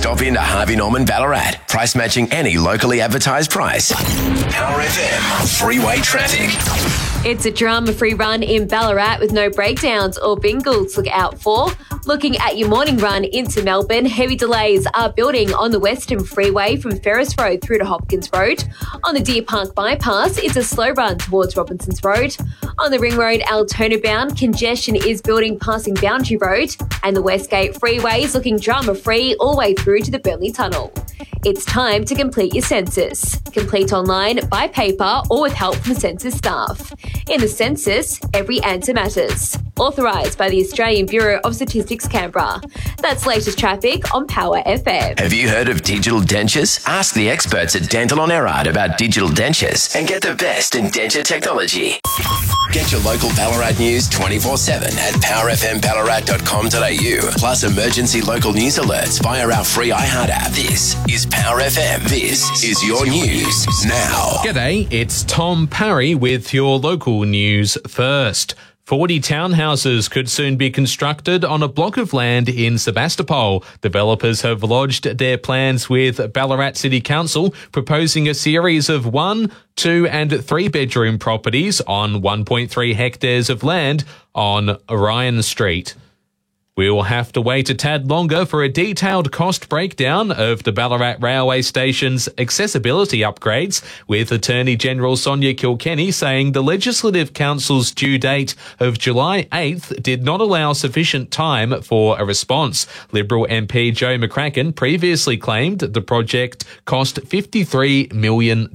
Stop into Harvey Norman Ballarat. Price matching any locally advertised price. Power FM. Freeway traffic. It's a drama-free run in Ballarat with no breakdowns or bingles to look out for. Looking at your morning run into Melbourne, heavy delays are building on the Western Freeway from Ferris Road through to Hopkins Road. On the Deer Park bypass, it's a slow run towards Robinsons Road. On the Ring Road Altona bound, congestion is building passing Boundary Road, and the Westgate Freeway is looking drama-free all the way through to the Burnley Tunnel. It's time to complete your census. Complete online, by paper, or with help from census staff. In the census, every answer matters. Authorised by the Australian Bureau of Statistics, Canberra. That's latest traffic on Power FM. Have you heard of digital dentures? Ask the experts at Dental on Erard about digital dentures and get the best in denture technology. Get your local Ballarat news 24/7 at powerfmballarat.com.au. Plus emergency local news alerts via our free iHeart app. This is Power FM. This is your news now. G'day, it's Tom Parry with your local news first. 40 townhouses could soon be constructed on a block of land in Sebastopol. Developers have lodged their plans with Ballarat City Council, proposing a series of 1, 2 and 3 bedroom properties on 1.3 hectares of land on Orion Street. We'll have to wait a tad longer for a detailed cost breakdown of the Ballarat Railway Station's accessibility upgrades, with Attorney-General Sonia Kilkenny saying the Legislative Council's due date of July 8th did not allow sufficient time for a response. Liberal MP Joe McCracken previously claimed the project cost $53 million.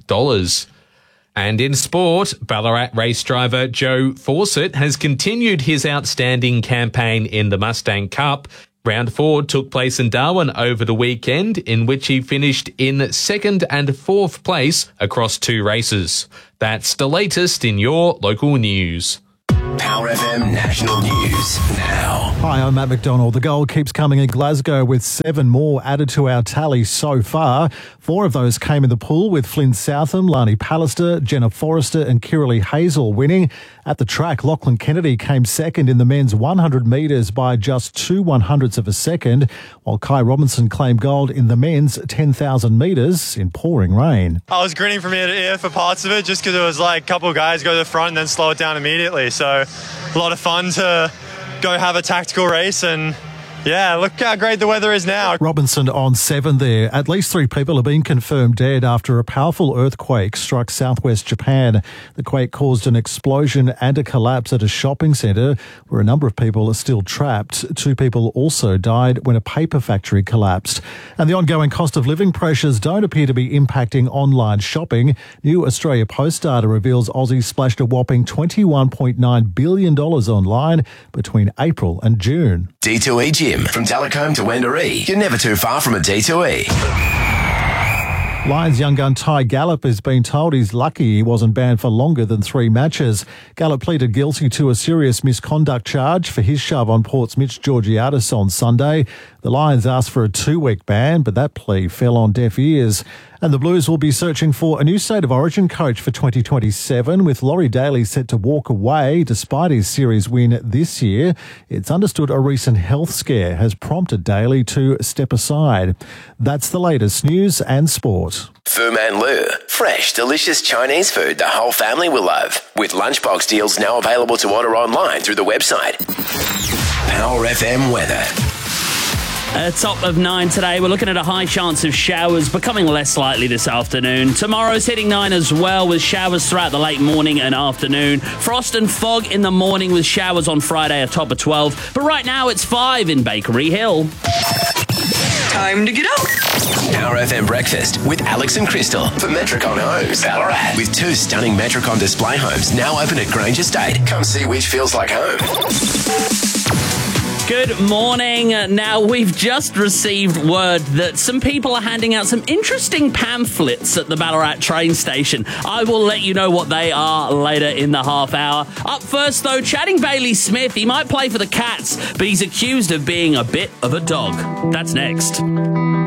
And in sport, Ballarat race driver Joe Fawcett has continued his outstanding campaign in the Mustang Cup. Round 4 took place in Darwin over the weekend, in which he finished in 2nd and 4th place across 2 races. That's the latest in your local news. Power FM National News now. Hi, I'm Matt McDonald. The gold keeps coming in Glasgow with 7 more added to our tally so far. 4 of those came in the pool, with Flynn Southam, Lani Pallister, Jenna Forrester and Kiralee Hazel winning. At the track, Lachlan Kennedy came second in the men's 100 metres by just 2/100ths of a second, while Kai Robinson claimed gold in the men's 10,000 metres in pouring rain. I was grinning from ear to ear for parts of it, just because it was like a couple of guys go to the front and then slow it down immediately. So a lot of fun to go have a tactical race, and yeah, look how great the weather is now. Robinson on 7 there. At least 3 people have been confirmed dead after a powerful earthquake struck southwest Japan. The quake caused an explosion and a collapse at a shopping centre where a number of people are still trapped. 2 people also died when a paper factory collapsed. And the ongoing cost of living pressures don't appear to be impacting online shopping. New Australia Post data reveals Aussie splashed a whopping $21.9 billion online between April and June. D2E Gym. From Talcombe to Wendouree. You're never too far from a D2E. Lions young gun Ty Gallup has been told he's lucky he wasn't banned for longer than 3 matches. Gallup pleaded guilty to a serious misconduct charge for his shove on Port's Mitch Georgiadis on Sunday. The Lions asked for a 2-week ban, but that plea fell on deaf ears. And the Blues will be searching for a new State of Origin coach for 2027, with Laurie Daly set to walk away despite his series win this year. It's understood a recent health scare has prompted Daly to step aside. That's the latest news and sport. Fu Man Lu. Fresh, delicious Chinese food the whole family will love. With lunchbox deals now available to order online through the website. Power FM weather. Top of 9 today. We're looking at a high chance of showers, becoming less likely this afternoon. Tomorrow's hitting 9 as well, with showers throughout the late morning and afternoon. Frost and fog in the morning, with showers on Friday, a top of 12. But right now it's 5 in Bakery Hill. Time to get up. Power FM Breakfast with Alex and Crystal for Metricon Homes, Ballarat. With 2 stunning Metricon display homes now open at Grange Estate. Come see which feels like home. Good morning. Now, we've just received word that some people are handing out some interesting pamphlets at the Ballarat train station. I will let you know what they are later in the half hour. Up first, though, chatting Bailey Smith. He might play for the Cats, but he's accused of being a bit of a dog. That's next.